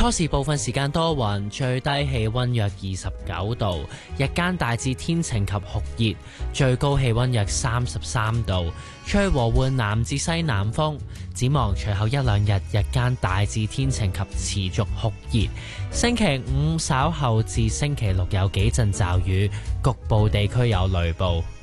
初時部分時間多雲，最低氣溫約29度，日間大致天晴及酷熱，最高氣溫約33度，吹和緩南至西南風。展望隨後一兩日，日間大致天晴及持續酷熱。星期五稍後至星期六有幾陣驟雨，局部地區有雷暴。